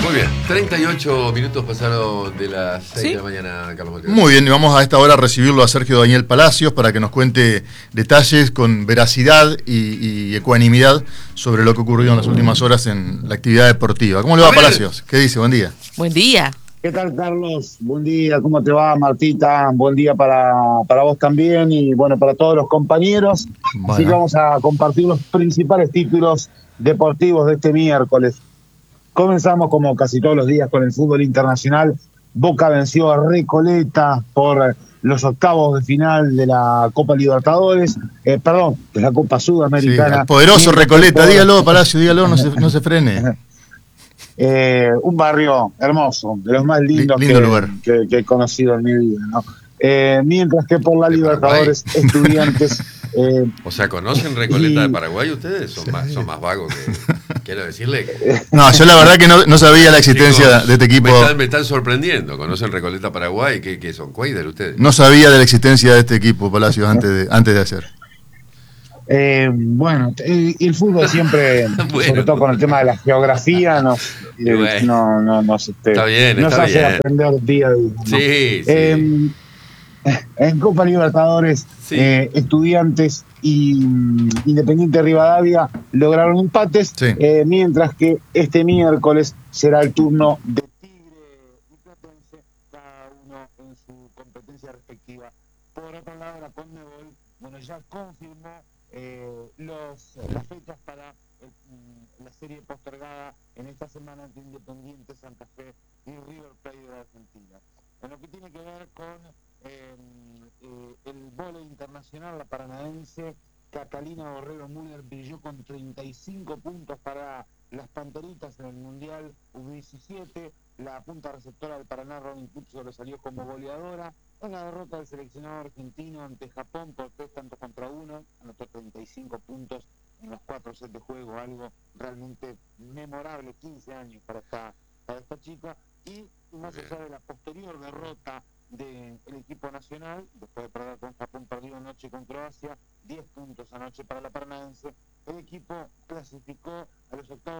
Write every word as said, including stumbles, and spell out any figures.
Muy bien, treinta y ocho minutos pasaron de las seis ¿Sí? de la mañana, Carlos Monteiro. Muy bien, y vamos a esta hora a recibirlo a Sergio Daniel Palacios para que nos cuente detalles con veracidad y, y ecuanimidad sobre lo que ocurrió en las últimas horas en la actividad deportiva. ¿Cómo le va, Palacios? ¿Qué dice? Buen día. Buen día. ¿Qué tal, Carlos? Buen día, ¿cómo te va, Martita? Buen día para, para vos también y, bueno, para todos los compañeros. Bueno. Así que vamos a compartir los principales títulos deportivos de este miércoles. Comenzamos, como casi todos los días, con el fútbol internacional. Boca venció a Recoleta por los octavos de final de la Copa Libertadores, eh, perdón, de la Copa Sudamericana. Sí, el poderoso Recoleta, por... dígalo, Palacio, dígalo, no se, no se frene. Eh, un barrio hermoso, de los más lindos Lindo que, lugar. que, que he conocido en mi vida, ¿no? Eh, mientras que por la ¿De Libertadores, Estudiantes... Eh, O sea, ¿conocen Recoleta y- de Paraguay ustedes? Son más, son más vagos que... Quiero decirle que... No, yo la verdad que no, no sabía la existencia Chicos, de este equipo. Me están, me están sorprendiendo. ¿Conocen Recoleta Paraguay? ¿Qué, qué son? ¿Cuáider ustedes? No sabía de la existencia de este equipo, Palacios, antes de, antes de hacer. eh, bueno, el, el fútbol siempre, Bueno. sobre todo con el tema de la geografía, nos, Y eh, bueno. no, no, nos, este, Está bien, nos está hace bien. aprender día a día, ¿no? Sí, sí. Eh, en Copa Libertadores, Sí. eh, Estudiantes y mm, Independiente Rivadavia lograron empates, Sí. eh, mientras que este miércoles será el turno de Tigre y Platense, cada uno en su competencia respectiva. Por otro lado, la Conmebol, bueno, ya confirmó eh, los, las fechas para el, la serie postergada en esta semana entre Independiente, Santa Fe y River Plate de Argentina. En lo que tiene que ver con eh, eh, el vóley internacional, la paranaense Catalina Borrero Müller brilló con treinta y cinco puntos para las Panteritas en el Mundial U diecisiete. La punta receptora del Paraná, Robin Cook, sobresalió como goleadora. En la derrota del seleccionado argentino ante Japón por tres tantos contra uno, anotó treinta y cinco puntos en los cuatro sets de juego, algo realmente memorable, quince años para esta, para esta chica. Y más allá de la posterior derrota del equipo nacional, después de perder con Japón, perdió anoche con Croacia, diez puntos anoche para la Paranaense, el equipo clasificó a los octavos